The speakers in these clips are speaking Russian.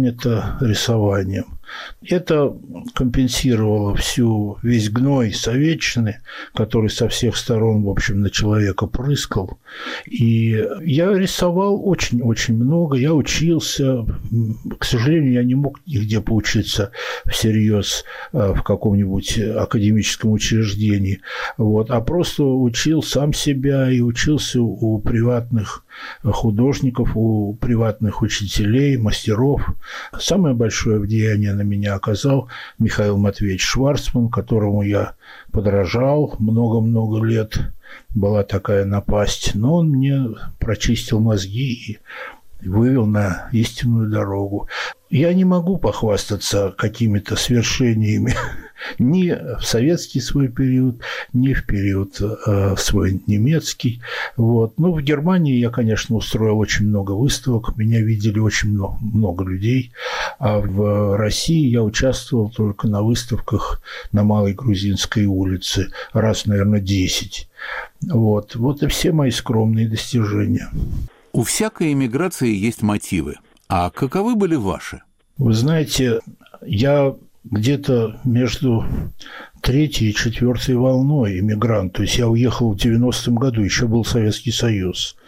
занято рисованием. Это компенсировало весь гной советчины, который со всех сторон, в общем, на человека прыскал. И я рисовал очень-очень много. Я учился. К сожалению, я не мог нигде поучиться всерьез в каком-нибудь академическом учреждении. А просто учил сам себя и учился у приватных художников, у приватных учителей, мастеров. Самое большое влияние на меня оказал Михаил Матвеевич Шварцман, которому я подражал много-много лет. Была такая напасть, но он мне прочистил мозги и вывел на истинную дорогу. Я не могу похвастаться какими-то свершениями ни в советский свой период, ни в период свой немецкий. Но в Германии я, конечно, устроил очень много выставок, меня видели очень много людей, а в России я участвовал только на выставках на Малой Грузинской улице, раз, наверное, 10. Вот и все мои скромные достижения. У всякой эмиграции есть мотивы. А каковы были ваши? Вы знаете, я где-то между 3-й и 4-й волной эмигрант. То есть я уехал в 90-м году, еще был Советский Союз.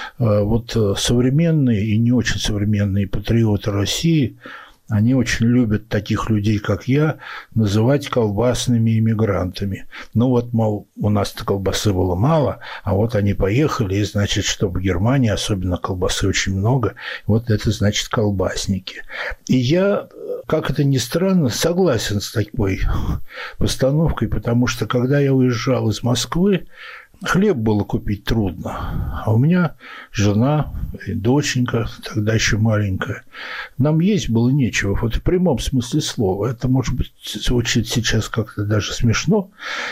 Современные и не очень современные патриоты России, они очень любят таких людей, как я, называть колбасными иммигрантами. Мол, у нас-то колбасы было мало, а они поехали, и, значит, что в Германии особенно колбасы очень много, это значит колбасники. И я, как это ни странно, согласен с такой постановкой, потому что, когда я уезжал из Москвы, хлеб было купить трудно, а у меня жена и доченька, тогда еще маленькая. Нам есть было нечего, в прямом смысле слова. Это, может быть, звучит сейчас как-то даже смешно.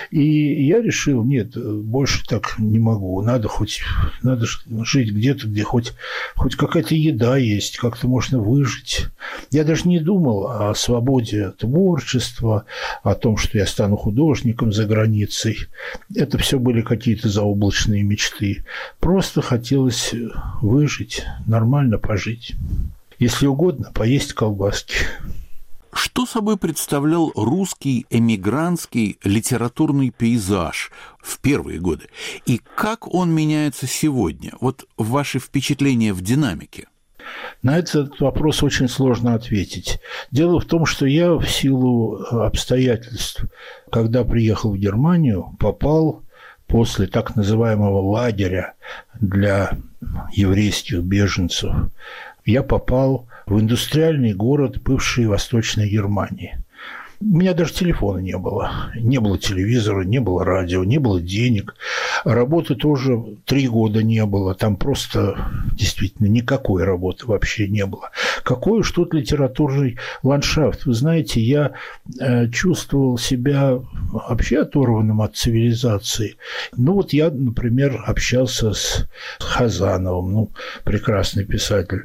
И я решил, нет, больше так не могу. Надо жить где-то, где хоть какая-то еда есть, как-то можно выжить. Я даже не думал о свободе творчества, о том, что я стану художником за границей. Это все были какие-то заоблачные мечты. Просто хотелось выжить, нормально пожить. Если угодно, поесть колбаски. Что собой представлял русский эмигрантский литературный пейзаж в первые годы? И как он меняется сегодня? Ваши впечатления в динамике. На этот вопрос очень сложно ответить. Дело в том, что я в силу обстоятельств, когда приехал в Германию, попал после так называемого лагеря для еврейских беженцев, я попал в индустриальный город бывшей Восточной Германии. У меня даже телефона не было. Не было телевизора, не было радио, не было денег. Работы тоже 3 года не было. Там просто действительно никакой работы вообще не было. Какой уж тут литературный ландшафт. Вы знаете, я чувствовал себя вообще оторванным от цивилизации. Я, например, общался с Хазановым, прекрасный писатель,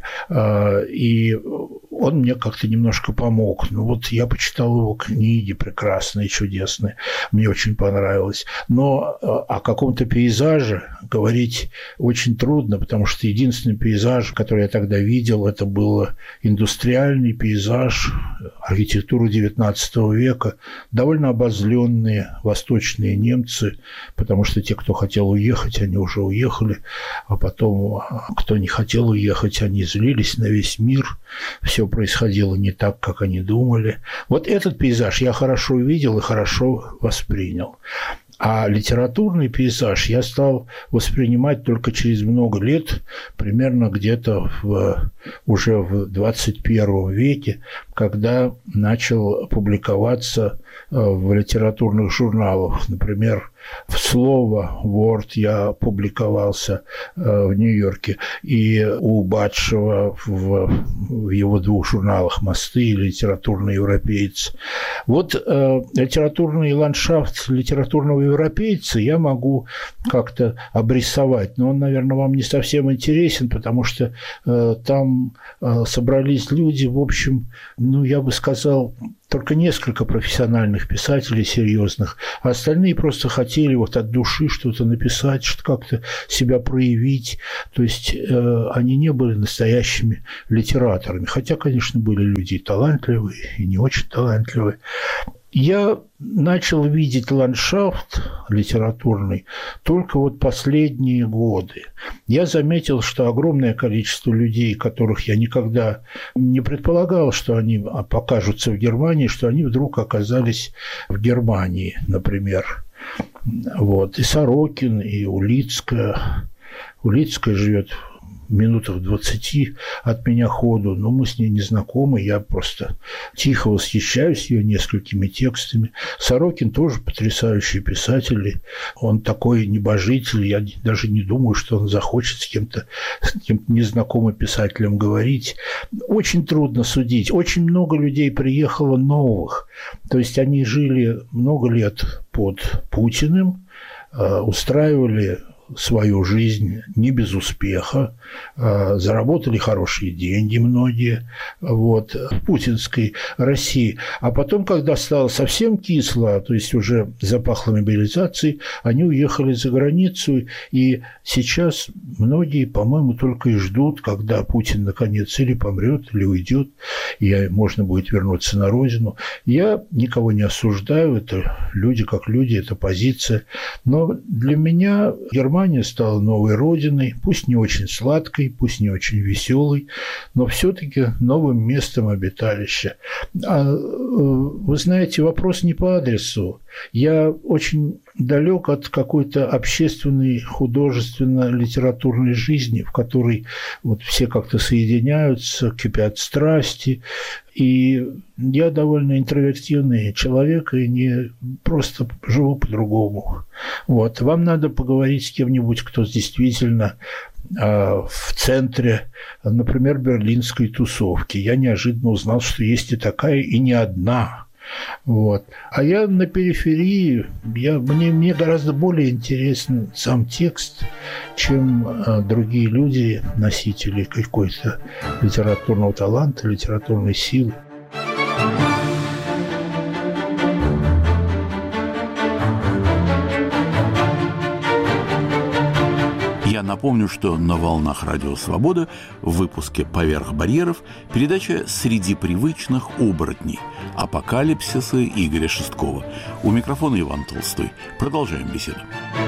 и он мне как-то немножко помог. Я почитал его книги прекрасные, чудесные. Мне очень понравилось. Но о каком-то пейзаже говорить очень трудно, потому что единственный пейзаж, который я тогда видел, это был индустриальный пейзаж архитектуры XIX века. Довольно обозленные восточные немцы, потому что те, кто хотел уехать, они уже уехали, а потом, кто не хотел уехать, они злились на весь мир. Все происходило не так, как они думали. Этот пейзаж я хорошо видел и хорошо воспринял. А литературный пейзаж я стал воспринимать только через много лет, примерно где-то уже в 21 веке, когда начал публиковаться в литературных журналах. Например, в «Слово», Word я публиковался в Нью-Йорке, и у Батшева в его 2 журналах «Мосты» и «Литературный европеец». Литературный ландшафт литературного европейца я могу как-то обрисовать, но он, наверное, вам не совсем интересен, потому что там собрались люди, в общем, я бы сказал, только несколько профессиональных писателей серьезных, а остальные просто хотели вот от души что-то написать, что как-то себя проявить. То есть они не были настоящими литераторами, хотя, конечно, были люди и талантливые, и не очень талантливые. Я начал видеть ландшафт литературный только вот последние годы. Я заметил, что огромное количество людей, которых я никогда не предполагал, что они покажутся в Германии, что они вдруг оказались в Германии, например. Вот. И Сорокин, и Улицкая. Улицкая живет в минутах 20 от меня ходу, но мы с ней не знакомы, я просто тихо восхищаюсь ее несколькими текстами. Сорокин тоже потрясающий писатель, он такой небожитель, я даже не думаю, что он захочет с кем-то незнакомым писателем говорить. Очень трудно судить, очень много людей приехало новых, то есть они жили много лет под Путиным, устраивали свою жизнь не без успеха, заработали хорошие деньги многие вот, в путинской России. А потом, когда стало совсем кисло, то есть уже запахло мобилизацией, они уехали за границу, и сейчас многие, по-моему, только и ждут, когда Путин наконец или помрет, или уйдет, и можно будет вернуться на родину. Я никого не осуждаю, это люди как люди, это позиция, но для меня Германия стала новой родиной, пусть не очень сладкой, пусть не очень веселой, но все-таки новым местом обиталища. Вы знаете, вопрос не по адресу. Я очень далек от какой-то общественной, художественно-литературной жизни, в которой вот все как-то соединяются, кипят страсти. И я довольно интровертивный человек и не просто живу по-другому. Вот. Вам надо поговорить с кем-нибудь, кто действительно в центре, например, берлинской тусовки. Я неожиданно узнал, что есть и такая, и не одна. Вот. А я на периферии, мне гораздо более интересен сам текст, чем другие люди, носители какой-то литературного таланта, литературной силы. Я напомню, что на «Волнах Радио Свобода» в выпуске «Поверх барьеров» передача «Среди привычных оборотней. Апокалипсисы» Игоря Шесткова. У микрофона Иван Толстой. Продолжаем беседу.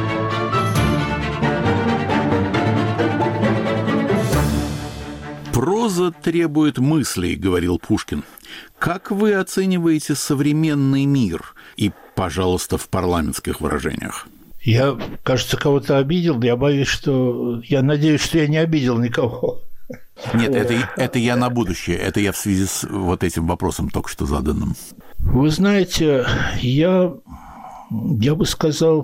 «Проза требует мыслей», — говорил Пушкин. Как вы оцениваете современный мир? И, пожалуйста, в парламентских выражениях. Я, кажется, кого-то обидел. Я надеюсь, что я не обидел никого. Нет, это я на будущее. Это я в связи с вот этим вопросом только что заданным. Вы знаете, я бы сказал,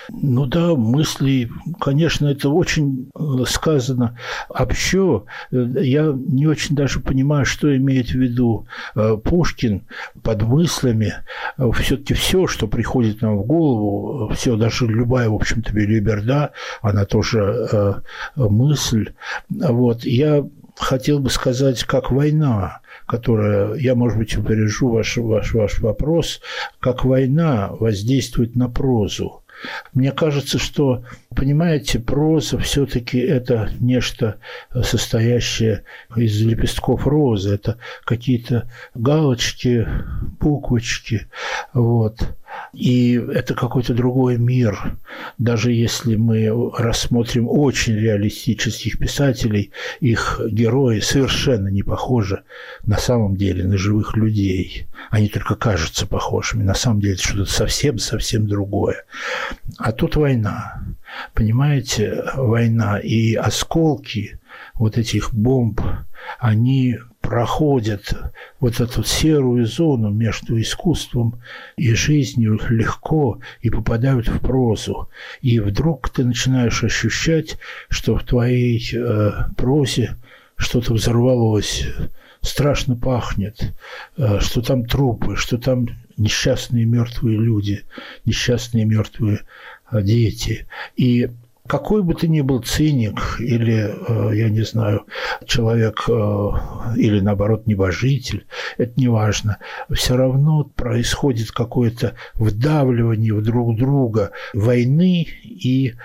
мысли, конечно, это очень сказано общо. Я не очень даже понимаю, что имеет в виду Пушкин под мыслями. Все-таки все, что приходит нам в голову, все, даже любая, в общем-то, белиберда, она тоже мысль. Вот. Я хотел бы сказать, как война, которая, я, может быть, упрежу ваш вопрос, как война воздействует на прозу. Мне кажется, что, понимаете, проза все-таки это нечто состоящее из лепестков розы, это какие-то галочки, буквочки, вот. И это какой-то другой мир. Даже если мы рассмотрим очень реалистических писателей, их герои совершенно не похожи на самом деле на живых людей. Они только кажутся похожими. На самом деле это что-то совсем-совсем другое. А тут война. Понимаете, война. И осколки вот этих бомб, они проходят вот эту серую зону между искусством и жизнью легко и попадают в прозу. И вдруг ты начинаешь ощущать, что в твоей прозе что-то взорвалось, страшно пахнет, что там трупы, что там несчастные мертвые люди, несчастные мертвые дети. И Какой бы ты ни был циник или, я не знаю, человек или, наоборот, небожитель, это не важно, все равно происходит какое-то вдавливание в друг друга войны и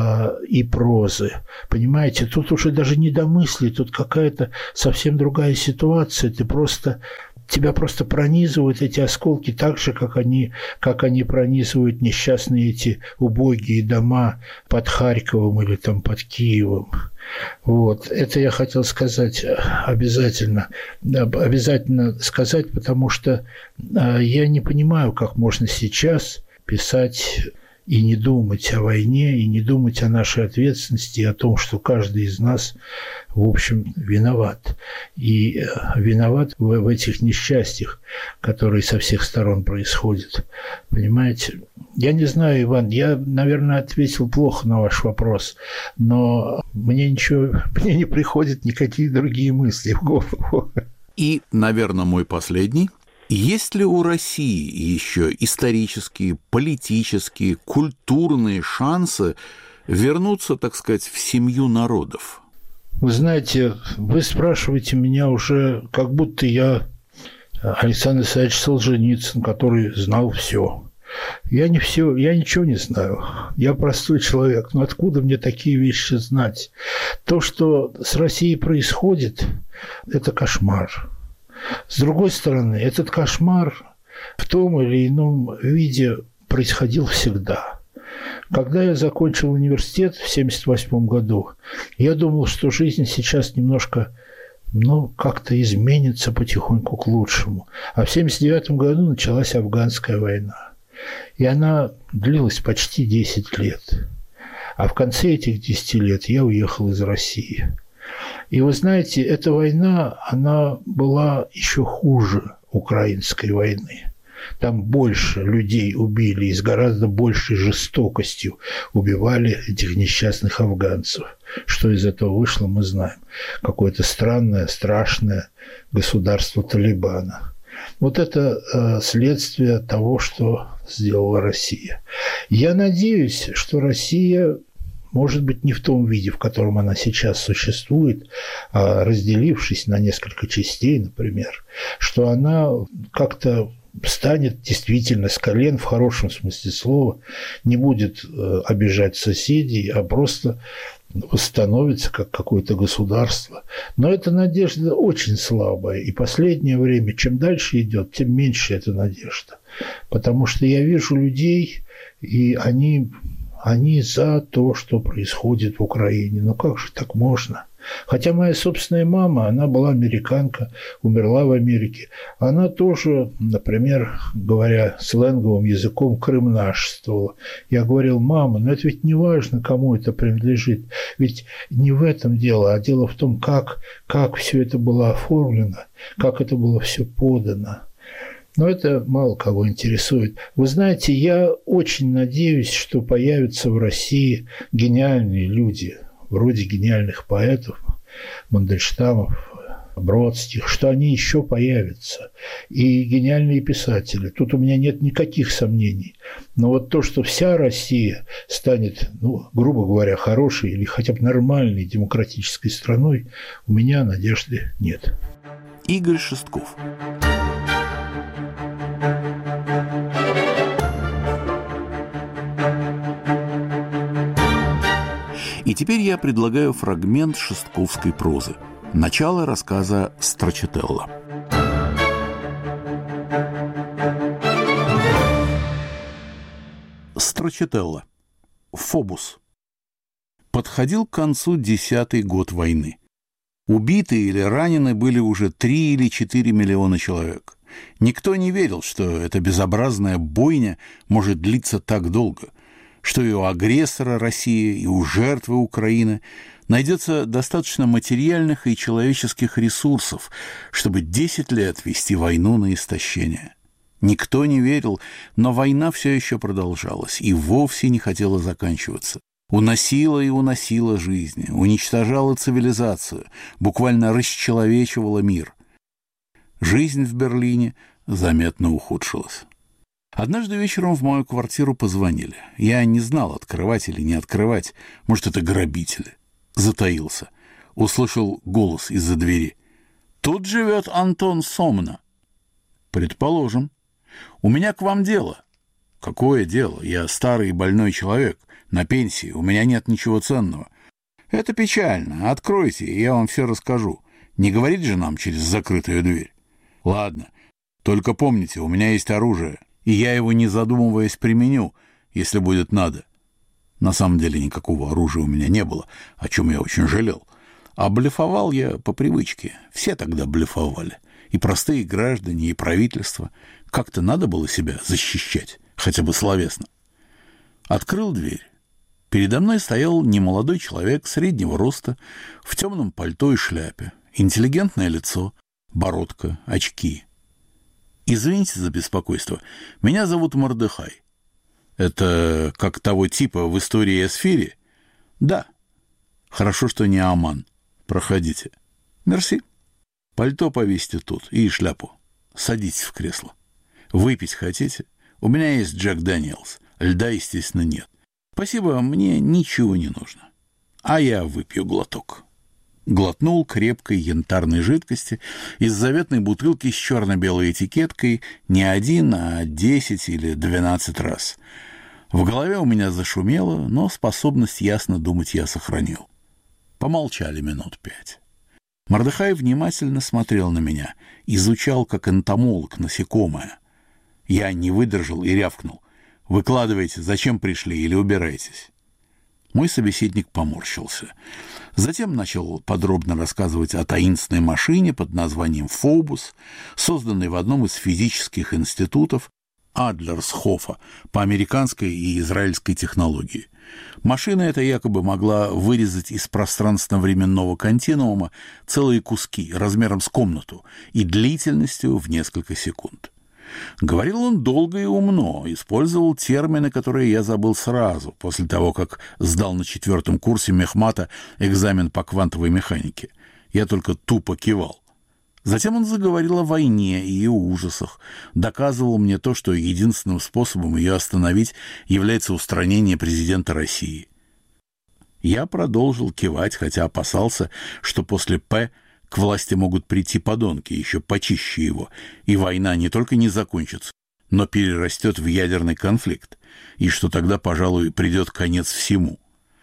прозы. Понимаете, тут уже даже не до мыслей, тут какая-то совсем другая ситуация. Тебя просто пронизывают эти осколки так же, как они пронизывают несчастные эти убогие дома под Харьковом или там под Киевом. Вот. Это я хотел сказать обязательно сказать, потому что я не понимаю, как можно сейчас писать и не думать о войне, и не думать о нашей ответственности, и о том, что каждый из нас, в общем, виноват. И виноват в этих несчастьях, которые со всех сторон происходят. Понимаете? Я не знаю, Иван, я, наверное, ответил плохо на ваш вопрос, но мне не приходят никакие другие мысли в голову. И, наверное, мой последний. Есть ли у России еще исторические, политические, культурные шансы вернуться, так сказать, в семью народов? Вы знаете, вы спрашиваете меня уже, как будто я Александр Исаевич Солженицын, который знал все. Я ничего не знаю. Я простой человек. Но откуда мне такие вещи знать? То, что с Россией происходит, это кошмар. С другой стороны, этот кошмар в том или ином виде происходил всегда. Когда я закончил университет в 1978 году, я думал, что жизнь сейчас немножко, как-то изменится потихоньку к лучшему. А в 1979 году началась афганская война. И она длилась почти 10 лет. А в конце этих 10 лет я уехал из России. И вы знаете, эта война, она была еще хуже украинской войны. Там больше людей убили и с гораздо большей жестокостью убивали этих несчастных афганцев. Что из этого вышло, мы знаем. Какое-то странное, страшное государство Талибана. Вот это следствие того, что сделала Россия. Я надеюсь, что Россия, может быть, не в том виде, в котором она сейчас существует, а разделившись на несколько частей, например, что она как-то встанет действительно с колен, в хорошем смысле слова, не будет обижать соседей, а просто восстановится как какое-то государство. Но эта надежда очень слабая. И последнее время, чем дальше идет, тем меньше эта надежда. Потому что я вижу людей, и они за то, что происходит в Украине. Ну как же так можно? Хотя моя собственная мама, она была американка, умерла в Америке. Она тоже, например, говоря сленговым языком, крымнашествовала. Я говорил: мама, это ведь не важно, кому это принадлежит. Ведь не в этом дело, а дело в том, как все это было оформлено, как это было все подано. Но это мало кого интересует. Вы знаете, я очень надеюсь, что появятся в России гениальные люди, вроде гениальных поэтов, Мандельштамов, Бродских, что они еще появятся. И гениальные писатели. Тут у меня нет никаких сомнений. Но вот то, что вся Россия станет, грубо говоря, хорошей или хотя бы нормальной демократической страной, у меня надежды нет. Игорь Шестков. И теперь я предлагаю фрагмент шестковской прозы. Начало рассказа «Страчателла». Страчателла. Фобус. Подходил к концу 10-й год войны. Убиты или ранены были уже 3 или 4 миллиона человек. Никто не верил, что эта безобразная бойня может длиться так долго, что и у агрессора России, и у жертвы Украины найдется достаточно материальных и человеческих ресурсов, чтобы 10 лет вести войну на истощение. Никто не верил, но война все еще продолжалась и вовсе не хотела заканчиваться. Уносила и уносила жизни, уничтожала цивилизацию, буквально расчеловечивала мир. Жизнь в Берлине заметно ухудшилась. Однажды вечером в мою квартиру позвонили. Я не знал, открывать или не открывать. Может, это грабители. Затаился. Услышал голос из-за двери. «Тут живет Антон Сомна». «Предположим. У меня к вам дело». «Какое дело? Я старый и больной человек. На пенсии. У меня нет ничего ценного». «Это печально. Откройте, и я вам все расскажу. Не говорить же нам через закрытую дверь». «Ладно. Только помните, у меня есть оружие, и я его, не задумываясь, применю, если будет надо». На самом деле никакого оружия у меня не было, о чем я очень жалел. А блефовал я по привычке. Все тогда блефовали. И простые граждане, и правительство. Как-то надо было себя защищать, хотя бы словесно. Открыл дверь. Передо мной стоял немолодой человек среднего роста, в темном пальто и шляпе. Интеллигентное лицо, бородка, очки. «Извините за беспокойство. Меня зовут Мордехай». «Это как того типа в истории Эсфири?» «Да». «Хорошо, что не Аман. Проходите». «Мерси». «Пальто повесьте тут и шляпу. Садитесь в кресло. Выпить хотите? У меня есть Джек Дэниелс. Льда, естественно, нет. Спасибо, мне ничего не нужно. А я выпью глоток». Глотнул крепкой янтарной жидкости из заветной бутылки с черно-белой этикеткой не 1, а 10 или 12 раз. В голове у меня зашумело, но способность ясно думать я сохранил. Помолчали минут 5. Мордехай внимательно смотрел на меня, изучал, как энтомолог, насекомое. Я не выдержал и рявкнул. «Выкладывайте, зачем пришли, или убирайтесь». Мой собеседник поморщился. Затем начал подробно рассказывать о таинственной машине под названием «Фобус», созданной в одном из физических институтов Адлерсхофа по американской и израильской технологии. Машина эта якобы могла вырезать из пространственно-временного континуума целые куски размером с комнату и длительностью в несколько секунд. Говорил он долго и умно, использовал термины, которые я забыл сразу, после того, как сдал на 4 курсе мехмата экзамен по квантовой механике. Я только тупо кивал. Затем он заговорил о войне и ее ужасах, доказывал мне то, что единственным способом ее остановить является устранение президента России. Я продолжил кивать, хотя опасался, что после «П» к власти могут прийти подонки, еще почище его, и война не только не закончится, но перерастет в ядерный конфликт, и что тогда, пожалуй, придет конец всему.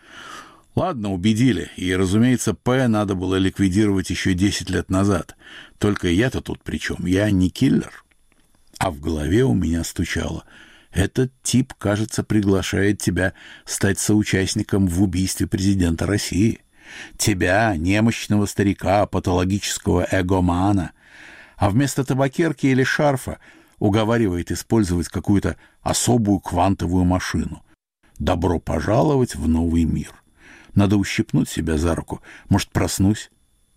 Ладно, убедили, и, разумеется, П надо было ликвидировать еще 10 лет назад. Только я-то тут при чем? Я не киллер. А в голове у меня стучало. Этот тип, кажется, приглашает тебя стать соучастником в убийстве президента России. Тебя, немощного старика, патологического эгомана, а вместо табакерки или шарфа уговаривает использовать какую-то особую квантовую машину. Добро пожаловать в новый мир. Надо ущипнуть себя за руку. Может, проснусь?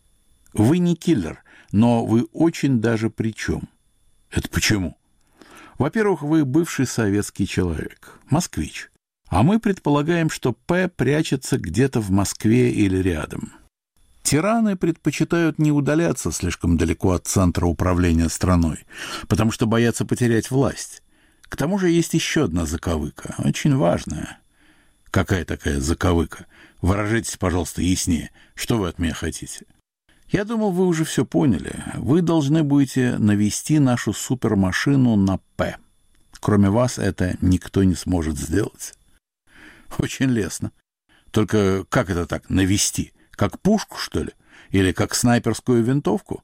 Вы не киллер, но вы очень даже при чем. Это почему? Во-первых, вы бывший советский человек, москвич. А мы предполагаем, что П прячется где-то в Москве или рядом. Тираны предпочитают не удаляться слишком далеко от центра управления страной, потому что боятся потерять власть. К тому же есть еще одна заковыка, очень важная. Какая такая заковыка? Выражайтесь, пожалуйста, яснее. Что вы от меня хотите? Я думал, вы уже все поняли. Вы должны будете навести нашу супермашину на П. Кроме вас это никто не сможет сделать. Очень лестно. Только как это так, навести? Как пушку, что ли? Или как снайперскую винтовку?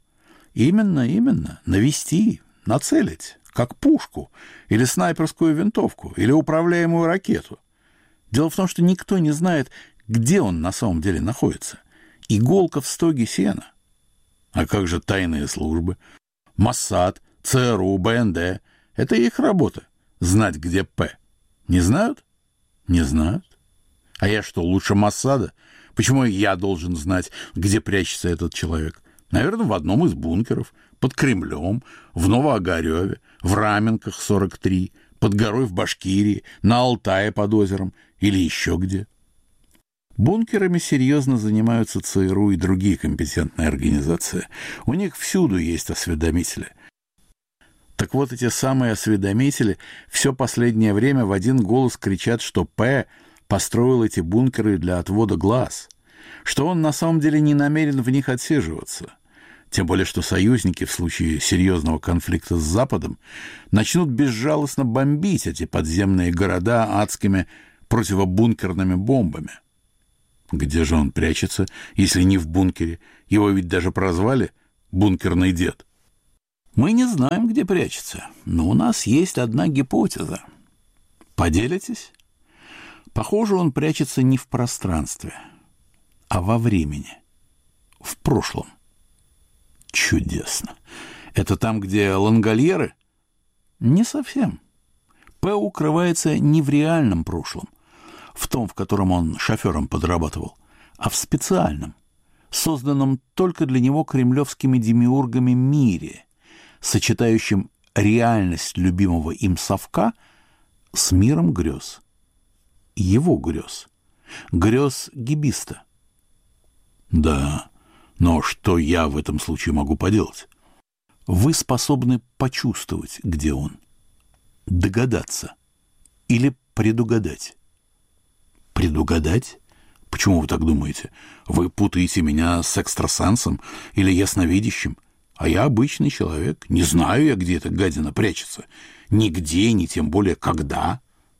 Именно, навести, нацелить, как пушку, или снайперскую винтовку, или управляемую ракету. Дело в том, что никто не знает, где он на самом деле находится. Иголка в стоге сена. А как же тайные службы? Моссад, ЦРУ, БНД. Это их работа. Знать, где П. Не знают? Не знают. А я что, лучше Моссада? Почему я должен знать, где прячется этот человек? Наверное, в одном из бункеров, под Кремлем, в Новоогареве, в Раменках 43, под горой в Башкирии, на Алтае под озером или еще где. Бункерами серьезно занимаются ЦРУ и другие компетентные организации. У них всюду есть осведомители. Так вот, эти самые осведомители все последнее время в один голос кричат, что П. построил эти бункеры для отвода глаз, что он на самом деле не намерен в них отсиживаться. Тем более, что союзники в случае серьезного конфликта с Западом начнут безжалостно бомбить эти подземные города адскими противобункерными бомбами. Где же он прячется, если не в бункере? Его ведь даже прозвали «бункерный дед». Мы не знаем, где прячется, но у нас есть одна гипотеза. Поделитесь? Похоже, он прячется не в пространстве, а во времени, в прошлом. Чудесно. Это там, где лангольеры? Не совсем. П. укрывается не в реальном прошлом, в том, в котором он шофером подрабатывал, а в специальном, созданном только для него кремлевскими демиургами мире, сочетающем реальность любимого им совка с миром грез. Его грез. Грез гибиста. Да, но что я в этом случае могу поделать? Вы способны почувствовать, где он, догадаться или предугадать. Предугадать? Почему вы так думаете? Вы путаете меня с экстрасенсом или ясновидящим, а я обычный человек. Не знаю я, где эта гадина прячется. Нигде, ни тем более когда.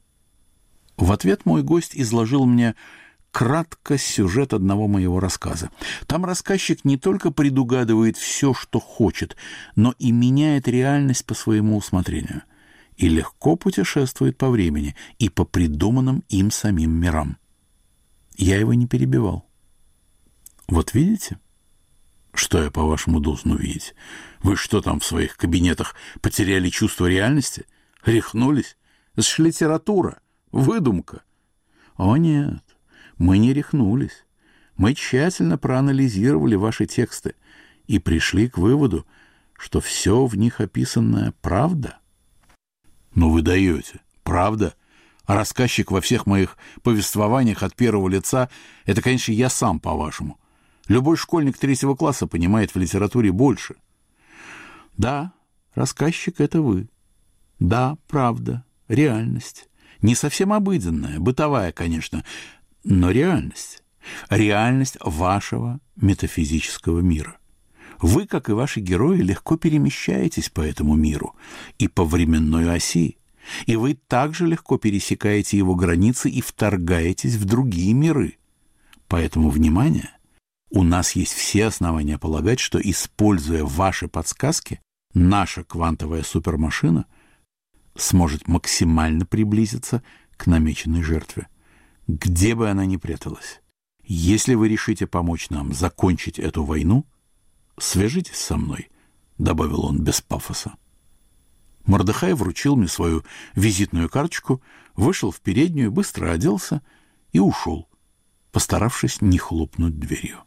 В ответ мой гость изложил мне кратко сюжет одного моего рассказа. Там рассказчик не только предугадывает все, что хочет, но и меняет реальность по своему усмотрению. И легко путешествует по времени и по придуманным им самим мирам. Я его не перебивал. Вот видите? Что я, по-вашему, должен увидеть? Вы что там в своих кабинетах потеряли чувство реальности? Рехнулись? Это ж литература, выдумка. О нет, мы не рехнулись. Мы тщательно проанализировали ваши тексты и пришли к выводу, что все в них описанное правда. Ну вы даете. Правда? А рассказчик во всех моих повествованиях от первого лица — это, конечно, я сам, по-вашему. Любой школьник 3 класса понимает в литературе больше. Да, рассказчик — это вы. Да, правда, реальность. Не совсем обыденная, бытовая, конечно, но реальность. Реальность вашего метафизического мира. Вы, как и ваши герои, легко перемещаетесь по этому миру и по временной оси, и вы также легко пересекаете его границы и вторгаетесь в другие миры. Поэтому, внимание, у нас есть все основания полагать, что, используя ваши подсказки, наша квантовая супермашина сможет максимально приблизиться к намеченной жертве, где бы она ни пряталась. Если вы решите помочь нам закончить эту войну, свяжитесь со мной, — добавил он без пафоса. Мордехай вручил мне свою визитную карточку, вышел в переднюю, быстро оделся и ушел, постаравшись не хлопнуть дверью.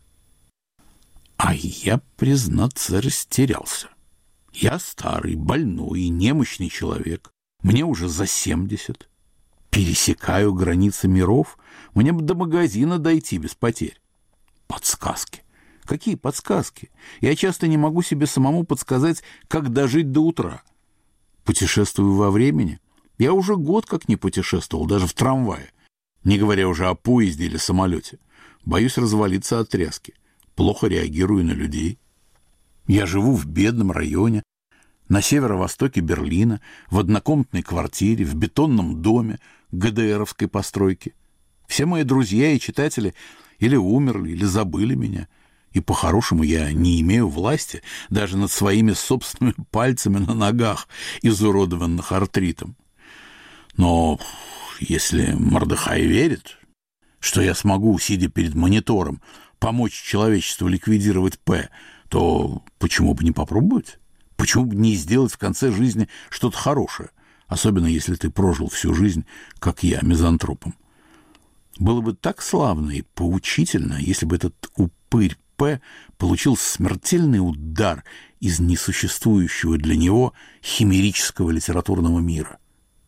А я, признаться, растерялся. Я старый, больной и немощный человек. Мне уже за 70. Пересекаю границы миров. Мне бы до магазина дойти без потерь. Подсказки. Какие подсказки? Я часто не могу себе самому подсказать, как дожить до утра. Путешествую во времени. Я уже год как не путешествовал, даже в трамвае. Не говоря уже о поезде или самолете. Боюсь развалиться от тряски. Плохо реагирую на людей. Я живу в бедном районе, на северо-востоке Берлина, в однокомнатной квартире, в бетонном доме ГДРовской постройки. Все мои друзья и читатели или умерли, или забыли меня. И по-хорошему я не имею власти даже над своими собственными пальцами на ногах, изуродованных артритом. Но если Мордехай верит, что я смогу, сидя перед монитором, помочь человечеству ликвидировать П, то почему бы не попробовать? Почему бы не сделать в конце жизни что-то хорошее, особенно если ты прожил всю жизнь, как я, мизантропом? Было бы так славно и поучительно, если бы этот упырь П получил смертельный удар из несуществующего для него химерического литературного мира.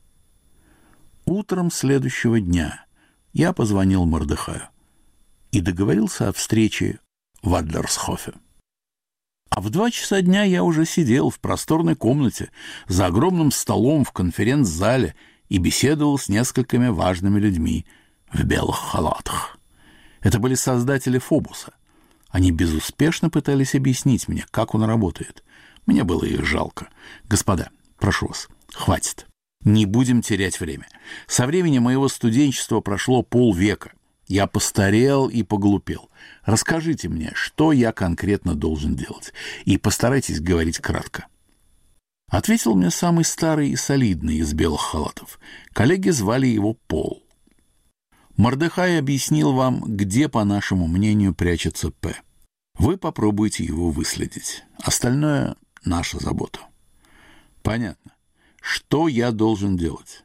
Утром следующего дня я позвонил Мордехаю и договорился о встрече в Адлерсхофе. А в 2 часа дня я уже сидел в просторной комнате за огромным столом в конференц-зале и беседовал с несколькими важными людьми в белых халатах. Это были создатели Фобуса. Они безуспешно пытались объяснить мне, как он работает. Мне было их жалко. Господа, прошу вас, хватит. Не будем терять время. Со времени моего студенчества прошло полвека. Я постарел и поглупел. Расскажите мне, что я конкретно должен делать, и постарайтесь говорить кратко. Ответил мне самый старый и солидный из белых халатов. Коллеги звали его Пол. Мордехай объяснил вам, где, по нашему мнению, прячется П. Вы попробуйте его выследить. Остальное — наша забота. Понятно. Что я должен делать?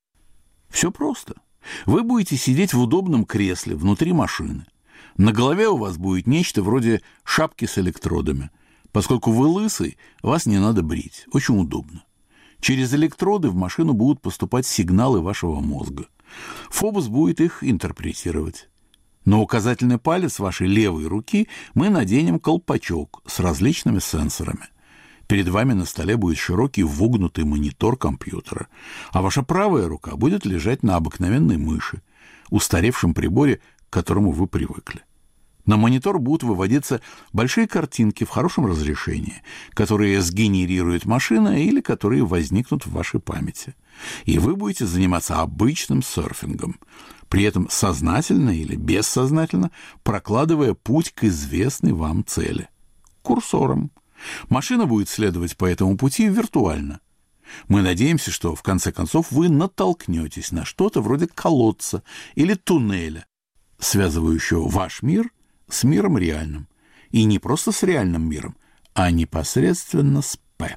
Все просто. Вы будете сидеть в удобном кресле внутри машины. На голове у вас будет нечто вроде шапки с электродами. Поскольку вы лысый, вас не надо брить. Очень удобно. Через электроды в машину будут поступать сигналы вашего мозга. Фобус будет их интерпретировать. На указательный палец вашей левой руки мы наденем колпачок с различными сенсорами. Перед вами на столе будет широкий вогнутый монитор компьютера, а ваша правая рука будет лежать на обыкновенной мыши, устаревшем приборе, к которому вы привыкли. На монитор будут выводиться большие картинки в хорошем разрешении, которые сгенерирует машина или которые возникнут в вашей памяти. И вы будете заниматься обычным серфингом, при этом сознательно или бессознательно прокладывая путь к известной вам цели – курсором. Машина будет следовать по этому пути виртуально. Мы надеемся, что в конце концов вы натолкнетесь на что-то вроде колодца или туннеля, связывающего ваш мир с миром реальным. И не просто с реальным миром, а непосредственно с П.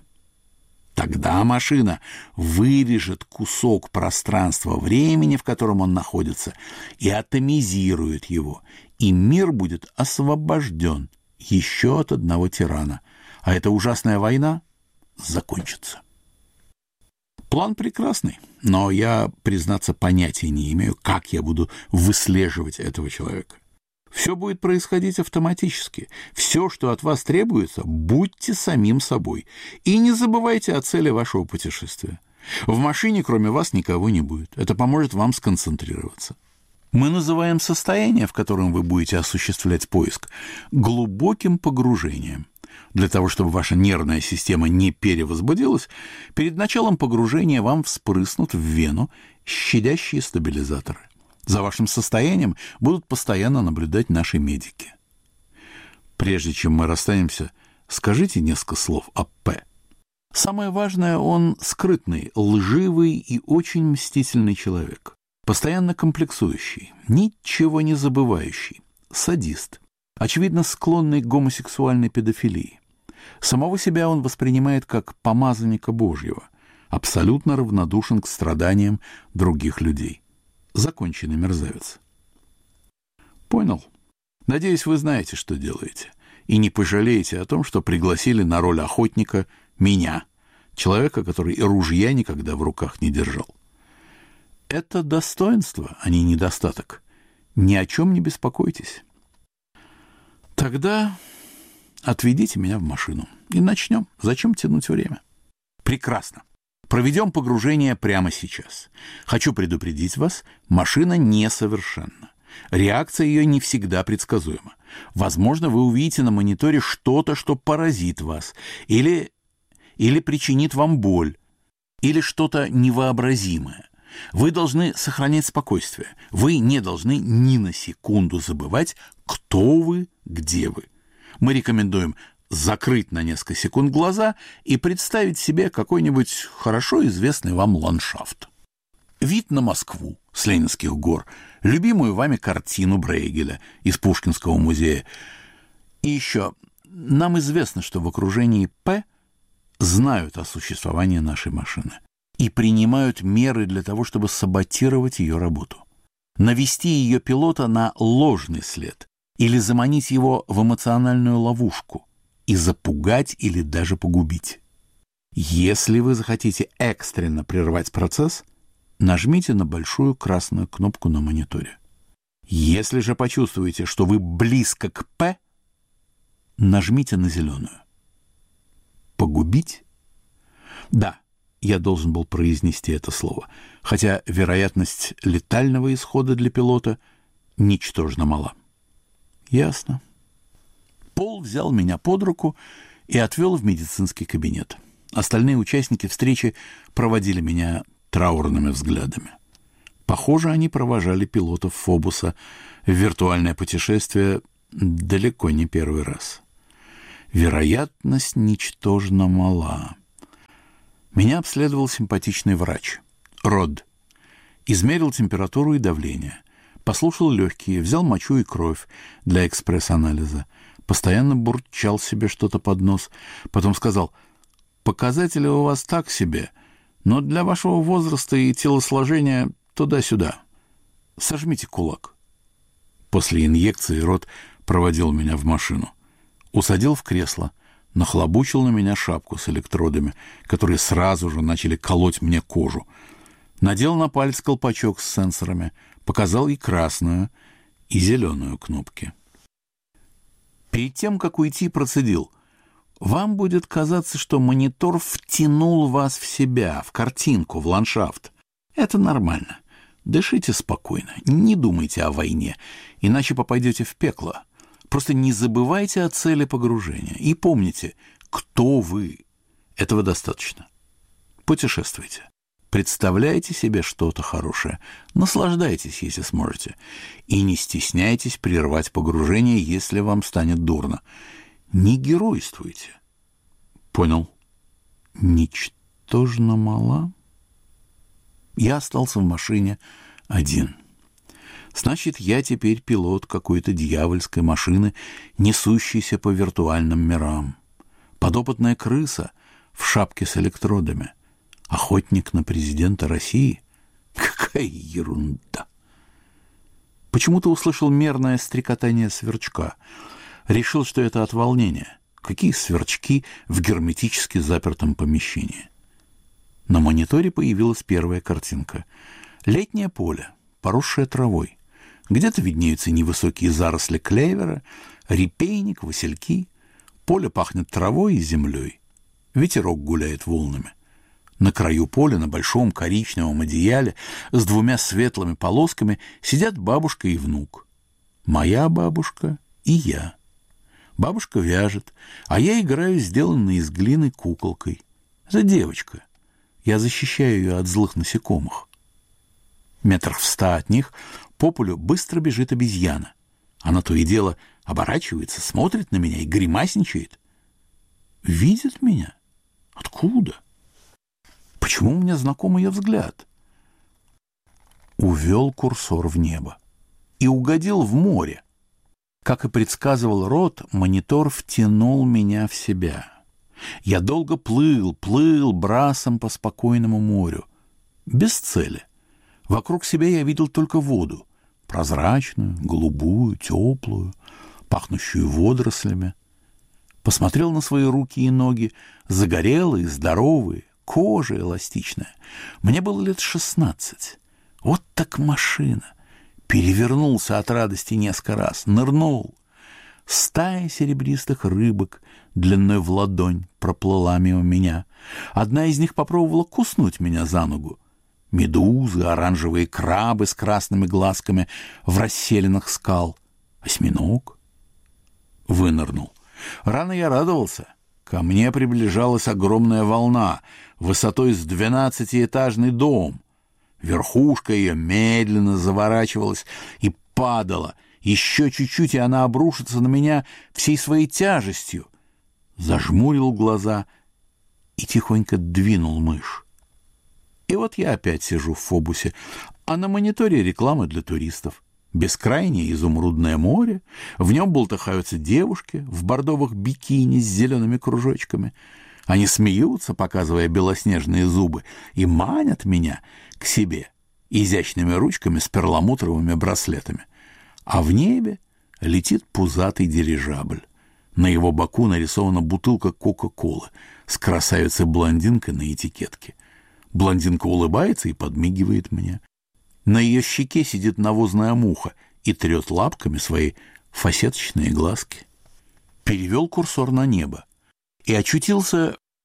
Тогда машина вырежет кусок пространства-времени, в котором он находится, и атомизирует его, и мир будет освобожден еще от одного тирана. А эта ужасная война закончится. План прекрасный, но я, признаться, понятия не имею, как я буду выслеживать этого человека. Все будет происходить автоматически. Все, что от вас требуется, будьте самим собой. И не забывайте о цели вашего путешествия. В машине кроме вас никого не будет. Это поможет вам сконцентрироваться. Мы называем состояние, в котором вы будете осуществлять поиск, глубоким погружением. Для того, чтобы ваша нервная система не перевозбудилась, перед началом погружения вам вспрыснут в вену щадящие стабилизаторы. За вашим состоянием будут постоянно наблюдать наши медики. Прежде чем мы расстанемся, скажите несколько слов о П. Самое важное, он скрытный, лживый и очень мстительный человек. Постоянно комплексующий, ничего не забывающий, садист, очевидно склонный к гомосексуальной педофилии. Самого себя он воспринимает как помазанника Божьего, абсолютно равнодушен к страданиям других людей. Законченный мерзавец. Понял? Надеюсь, вы знаете, что делаете, и не пожалеете о том, что пригласили на роль охотника меня, человека, который и ружья никогда в руках не держал. Это достоинство, а не недостаток. Ни о чем не беспокойтесь. Тогда отведите меня в машину и начнем. Зачем тянуть время? Прекрасно. Проведем погружение прямо сейчас. Хочу предупредить вас, машина несовершенна. Реакция ее не всегда предсказуема. Возможно, вы увидите на мониторе что-то, что поразит вас, или причинит вам боль, или что-то невообразимое. Вы должны сохранять спокойствие. Вы не должны ни на секунду забывать, кто вы, где вы. Мы рекомендуем закрыть на несколько секунд глаза и представить себе какой-нибудь хорошо известный вам ландшафт. Вид на Москву с Ленинских гор, любимую вами картину Брейгеля из Пушкинского музея. И еще, нам известно, что в окружении П знают о существовании нашей машины и принимают меры для того, чтобы саботировать ее работу, навести ее пилота на ложный след или заманить его в эмоциональную ловушку и запугать или даже погубить. Если вы захотите экстренно прервать процесс, нажмите на большую красную кнопку на мониторе. Если же почувствуете, что вы близко к П, нажмите на зеленую. Погубить? Да, я должен был произнести это слово, хотя вероятность летального исхода для пилота ничтожно мала. Ясно. Пол взял меня под руку и отвел в медицинский кабинет. Остальные участники встречи проводили меня траурными взглядами. Похоже, они провожали пилотов Фобуса в виртуальное путешествие далеко не первый раз. Вероятность ничтожно мала. Меня обследовал симпатичный врач, Род. Измерил температуру и давление, послушал легкие, взял мочу и кровь для экспресс-анализа, постоянно бурчал себе что-то под нос, потом сказал: «Показатели у вас так себе, но для вашего возраста и телосложения туда-сюда. Сожмите кулак». После инъекции Род проводил меня в машину, усадил в кресло, нахлобучил на меня шапку с электродами, которые сразу же начали колоть мне кожу, надел на палец колпачок с сенсорами, показал и красную, и зеленую кнопки. Перед тем, как уйти, процедил: «Вам будет казаться, что монитор втянул вас в себя, в картинку, в ландшафт. Это нормально. Дышите спокойно, не думайте о войне, иначе попадете в пекло. Просто не забывайте о цели погружения. И помните, кто вы. Этого достаточно. Путешествуйте. Представляйте себе что-то хорошее. Наслаждайтесь, если сможете. И не стесняйтесь прервать погружение, если вам станет дурно. Не геройствуйте». Понял. Ничтожно мала. Я остался в машине один. Значит, я теперь пилот какой-то дьявольской машины, несущейся по виртуальным мирам. Подопытная крыса в шапке с электродами. Охотник на президента России? Какая ерунда! Почему-то услышал мерное стрекотание сверчка. Решил, что это от волнения. Какие сверчки в герметически запертом помещении? На мониторе появилась первая картинка. Летнее поле, поросшее травой. Где-то виднеются невысокие заросли клевера, репейник, васильки. Поле пахнет травой и землей. Ветерок гуляет волнами. На краю поля, на большом коричневом одеяле с двумя светлыми полосками сидят бабушка и внук. Моя бабушка и я. Бабушка вяжет, а я играю сделанной из глины куколкой. Это девочка. Я защищаю ее от злых насекомых. Метрах в 100 от них по полю быстро бежит обезьяна. Она то и дело оборачивается, смотрит на меня и гримасничает. Видит меня? Откуда? Почему мне знаком ее взгляд? Увел курсор в небо и угодил в море. Как и предсказывал Род, монитор втянул меня в себя. Я долго плыл брасом по спокойному морю. Без цели. Вокруг себя я видел только воду. Прозрачную, голубую, теплую, пахнущую водорослями. Посмотрел на свои руки и ноги, загорелые, здоровые, кожа эластичная. Мне было лет 16. Вот так машина. Перевернулся от радости несколько раз, нырнул. Стая серебристых рыбок длиной в ладонь проплыла мимо меня. Одна из них попробовала куснуть меня за ногу. Медузы, оранжевые крабы с красными глазками в расселинах скал. Осьминог. Вынырнул. Рано я радовался. Ко мне приближалась огромная волна, высотой с 12-этажный дом. Верхушка ее медленно заворачивалась и падала. Еще чуть-чуть, и она обрушится на меня всей своей тяжестью. Зажмурил глаза и тихонько двинул мышь. И вот я опять сижу в Фобусе, а на мониторе реклама для туристов. Бескрайнее изумрудное море, в нем бултыхаются девушки в бордовых бикини с зелеными кружочками. Они смеются, показывая белоснежные зубы, и манят меня к себе изящными ручками с перламутровыми браслетами. А в небе летит пузатый дирижабль. На его боку нарисована бутылка Кока-Колы с красавицей-блондинкой на этикетке. Блондинка улыбается и подмигивает мне. На ее щеке сидит навозная муха и трет лапками свои фасеточные глазки. Перевел курсор на небо и очутился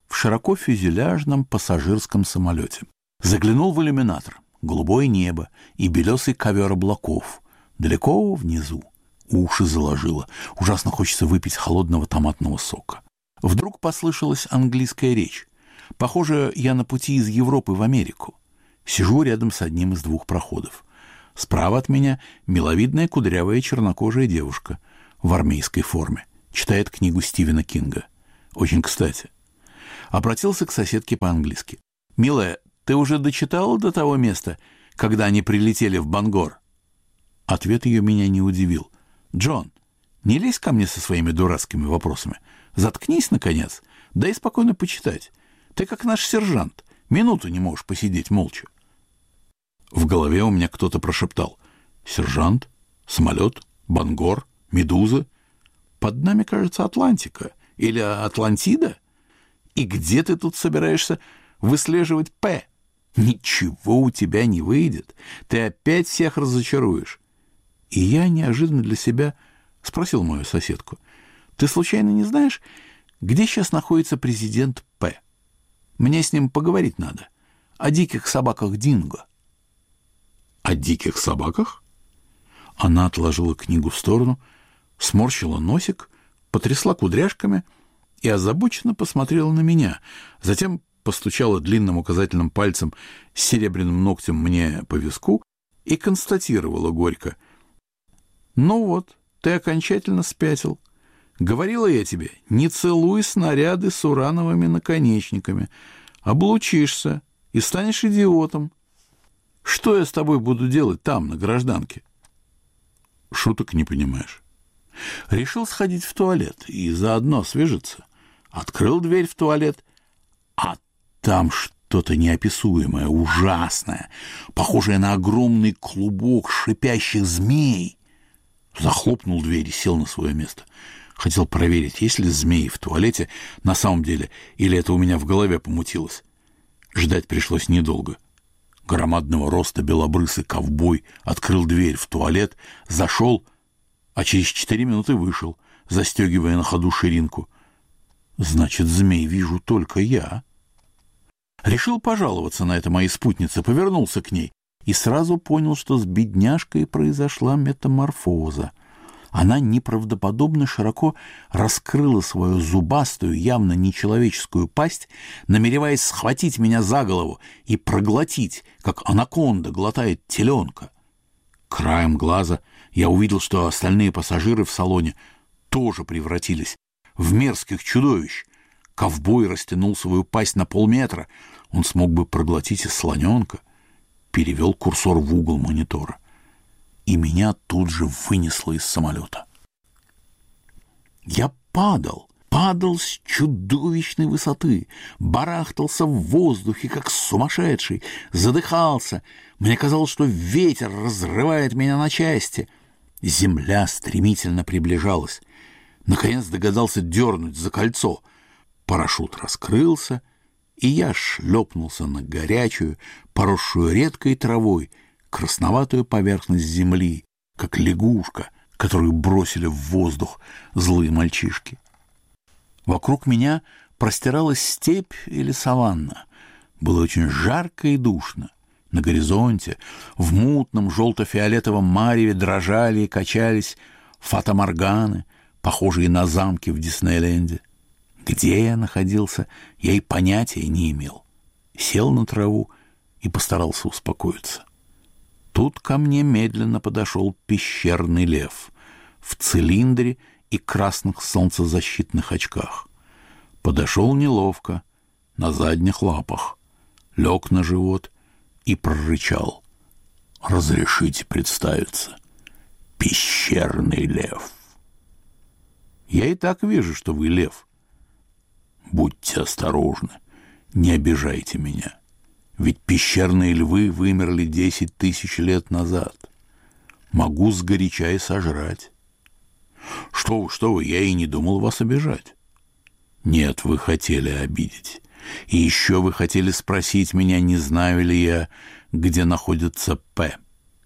в широкофюзеляжном пассажирском самолете. Заглянул в иллюминатор. Голубое небо и белесый ковер облаков. Далеко внизу. Уши заложило. Ужасно хочется выпить холодного томатного сока. Вдруг послышалась английская речь. Похоже, я на пути из Европы в Америку. Сижу рядом с одним из двух проходов. Справа от меня миловидная кудрявая чернокожая девушка в армейской форме. Читает книгу Стивена Кинга. Очень кстати. Обратился к соседке по-английски. «Милая, ты уже дочитала до того места, когда они прилетели в Бангор?» Ответ ее меня не удивил. «Джон, не лезь ко мне со своими дурацкими вопросами. Заткнись, наконец. Дай спокойно почитать. Ты как наш сержант. Минуту не можешь посидеть молча». В голове у меня кто-то прошептал: «Сержант? Самолет? Бангор? Медуза? Под нами, кажется, Атлантика. Или Атлантида? И где ты тут собираешься выслеживать П? Ничего у тебя не выйдет. Ты опять всех разочаруешь». И я неожиданно для себя спросил мою соседку: «Ты случайно не знаешь, где сейчас находится президент П? Мне с ним поговорить надо. О диких собаках Динго». «О диких собаках?» Она отложила книгу в сторону, сморщила носик, потрясла кудряшками и озабоченно посмотрела на меня. Затем постучала длинным указательным пальцем с серебряным ногтем мне по виску и констатировала горько: «Ну вот, ты окончательно спятил. Говорила я тебе, не целуй снаряды с урановыми наконечниками. Облучишься и станешь идиотом. Что я с тобой буду делать там, на гражданке?» «Шуток не понимаешь». Решил сходить в туалет и заодно освежиться. Открыл дверь в туалет, а там что-то неописуемое, ужасное, похожее на огромный клубок шипящих змей. Захлопнул дверь и сел на свое место. Хотел проверить, есть ли змеи в туалете на самом деле, или это у меня в голове помутилось. Ждать пришлось недолго. Громадного роста белобрысый ковбой открыл дверь в туалет, зашел, а через 4 минуты вышел, застегивая на ходу ширинку. Значит, змей вижу только я. Решил пожаловаться на это моей спутнице, повернулся к ней и сразу понял, что с бедняжкой произошла метаморфоза. Она неправдоподобно широко раскрыла свою зубастую, явно нечеловеческую пасть, намереваясь схватить меня за голову и проглотить, как анаконда глотает теленка. Краем глаза я увидел, что остальные пассажиры в салоне тоже превратились в мерзких чудовищ. Ковбой растянул свою пасть на полметра. Он смог бы проглотить и слоненка. Перевел курсор в угол монитора. И меня тут же вынесло из самолета. Я падал с чудовищной высоты, барахтался в воздухе, как сумасшедший, задыхался. Мне казалось, что ветер разрывает меня на части. Земля стремительно приближалась. Наконец догадался дернуть за кольцо. Парашют раскрылся, и я шлепнулся на горячую, поросшую редкой травой, красноватую поверхность земли, как лягушка, которую бросили в воздух злые мальчишки. Вокруг меня простиралась степь или саванна. Было очень жарко и душно. На горизонте, в мутном желто-фиолетовом мареве дрожали и качались фатаморганы, похожие на замки в Диснейленде. Где я находился, я и понятия не имел. Сел на траву и постарался успокоиться. Тут ко мне медленно подошел пещерный лев в цилиндре и красных солнцезащитных очках. Подошел неловко, на задних лапах, лег на живот и прорычал: «Разрешите представиться, пещерный лев». «Я и так вижу, что вы лев. Будьте осторожны, не обижайте меня. Ведь пещерные львы вымерли 10 тысяч лет назад. Могу сгоряча и сожрать». «Что вы, я и не думал вас обижать». «Нет, вы хотели обидеть. И еще вы хотели спросить меня, не знаю ли я, где находится П.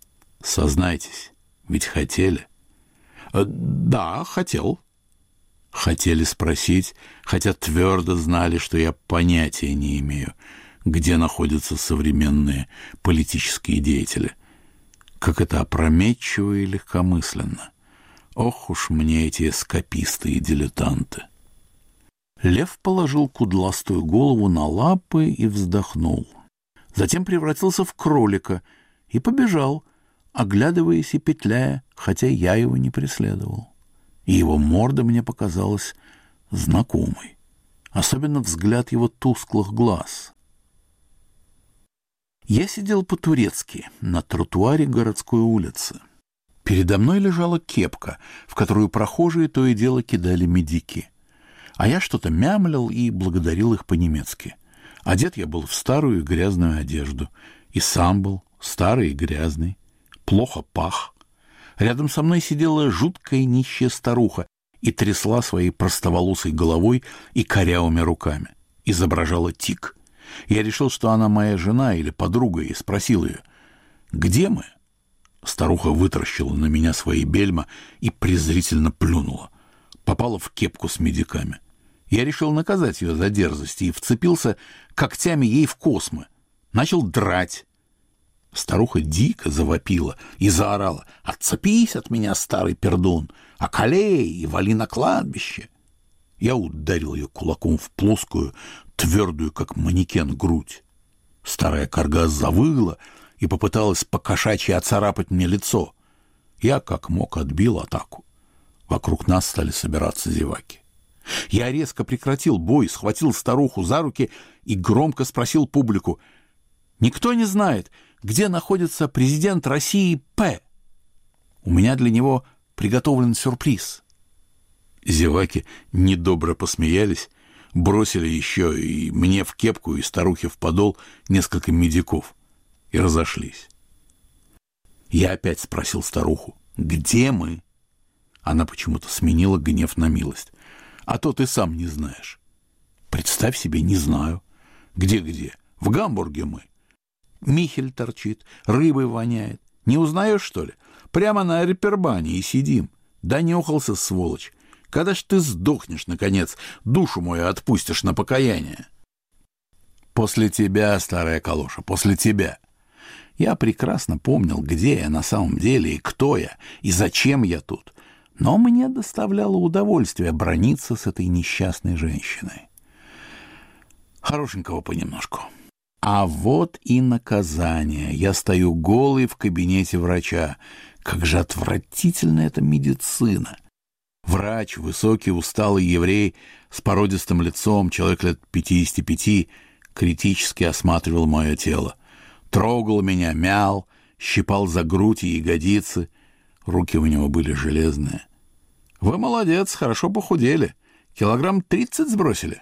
Сознайтесь, ведь хотели». «Да, хотел». Хотели спросить, хотя твердо знали, что я понятия не имею, где находятся современные политические деятели. Как это опрометчиво и легкомысленно. Ох уж мне эти эскаписты и дилетанты. Лев положил кудластую голову на лапы и вздохнул. Затем превратился в кролика и побежал, оглядываясь и петляя, хотя я его не преследовал. И его морда мне показалась знакомой, особенно взгляд его тусклых глаз. Я сидел по-турецки на тротуаре городской улицы. Передо мной лежала кепка, в которую прохожие то и дело кидали медики. А я что-то мямлил и благодарил их по-немецки. Одет я был в старую и грязную одежду, и сам был старый и грязный, плохо пах. Рядом со мной сидела жуткая нищая старуха и трясла своей простоволосой головой и корявыми руками. Изображала тик. Я решил, что она моя жена или подруга, и спросил ее: «Где мы?» Старуха вытаращила на меня свои бельма и презрительно плюнула. Попала в кепку с медиками. Я решил наказать ее за дерзость и вцепился когтями ей в космы. Начал драть. Старуха дико завопила и заорала: «Отцепись от меня, старый пердун! Околей и вали на кладбище!» Я ударил ее кулаком в плоскую, твердую, как манекен, грудь. Старая карга завыла и попыталась покошачьи оцарапать мне лицо. Я, как мог, отбил атаку. Вокруг нас стали собираться зеваки. Я резко прекратил бой, схватил старуху за руки и громко спросил публику: «Никто не знает, где находится президент России П? У меня для него приготовлен сюрприз». Зеваки недобро посмеялись, бросили еще и мне в кепку, и старухе в подол несколько медиков и разошлись. Я опять спросил старуху: «Где мы?» Она почему-то сменила гнев на милость. «А то ты сам не знаешь». «Представь себе, не знаю». «Где-где? В Гамбурге мы. Михель торчит, рыбой воняет. Не узнаешь, что ли? Прямо на Репербане и сидим. Донюхался, сволочь. Когда ж ты сдохнешь, наконец, душу мою отпустишь на покаяние?» «После тебя, старая калоша, после тебя». Я прекрасно помнил, где я на самом деле и кто я, и зачем я тут. Но мне доставляло удовольствие браниться с этой несчастной женщиной. Хорошенького понемножку. А вот и наказание. Я стою голый в кабинете врача. Как же отвратительна эта медицина. Врач, высокий, усталый еврей с породистым лицом, человек лет 55, критически осматривал мое тело. Трогал меня, мял, щипал за грудь и ягодицы. Руки у него были железные. «Вы молодец, хорошо похудели. Килограмм 30 сбросили?»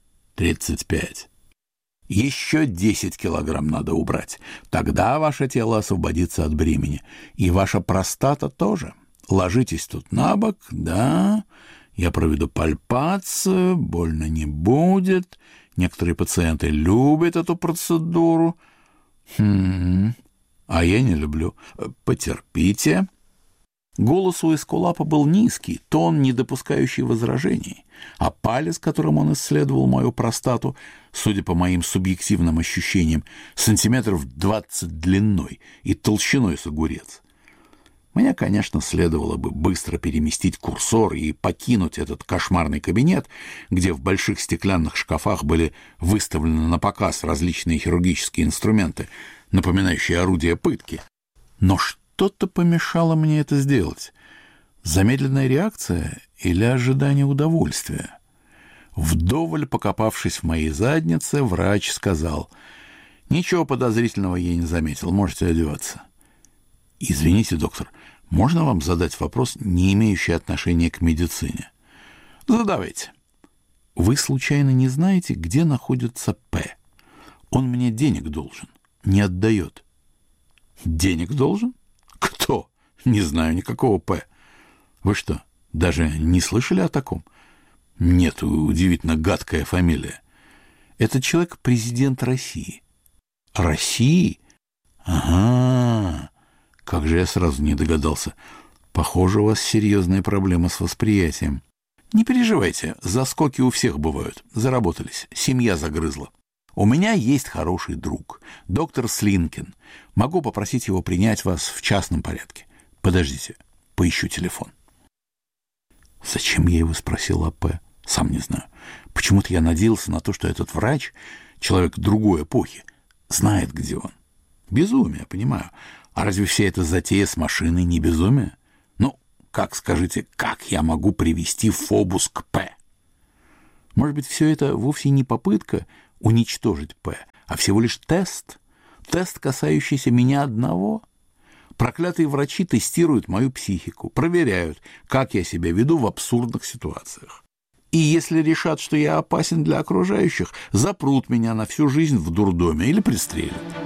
35. «Еще 10 килограмм надо убрать. Тогда ваше тело освободится от бремени. И ваша простата тоже. Ложитесь тут на бок, да. Я проведу пальпацию, больно не будет. Некоторые пациенты любят эту процедуру. А я не люблю. Потерпите». Голос у эскулапа был низкий, тон, не допускающий возражений, а палец, которым он исследовал мою простату, судя по моим субъективным ощущениям, сантиметров 20 длиной и толщиной с огурец. Мне, конечно, следовало бы быстро переместить курсор и покинуть этот кошмарный кабинет, где в больших стеклянных шкафах были выставлены на показ различные хирургические инструменты, напоминающие орудия пытки. Но что-то помешало мне это сделать. Замедленная реакция или ожидание удовольствия? Вдоволь покопавшись в моей заднице, врач сказал: «Ничего подозрительного я не заметил, можете одеваться». «Извините, доктор, можно вам задать вопрос, не имеющий отношения к медицине?» «Задавайте». «Вы случайно не знаете, где находится П? Он мне денег должен, не отдает». «Денег должен? Кто? Не знаю никакого П. Вы что, даже не слышали о таком?» «Нет, удивительно гадкая фамилия. Этот человек президент России». «России? Ага. Как же я сразу не догадался. Похоже, у вас серьезные проблемы с восприятием». Не переживайте, заскоки у всех бывают. Заработались, семья загрызла. У меня есть хороший друг, доктор Слинкин. Могу попросить его принять вас в частном порядке. Подождите, поищу телефон. Зачем я его спросил о П? Сам не знаю. Почему-то я надеялся на то, что этот врач, человек другой эпохи, знает, где он. Безумие, понимаю. А разве вся эта затея с машиной не безумие? Ну, как, скажите, как я могу привести Фобус к П? Может быть, все это вовсе не попытка уничтожить П, а всего лишь тест? Тест, касающийся меня одного? Проклятые врачи тестируют мою психику, проверяют, как я себя веду в абсурдных ситуациях. И если решат, что я опасен для окружающих, запрут меня на всю жизнь в дурдоме или пристрелят.